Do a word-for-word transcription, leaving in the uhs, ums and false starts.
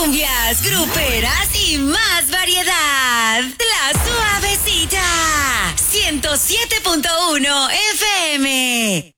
cumbias, gruperas y más variedad. La Suavecita, ciento siete punto uno F M.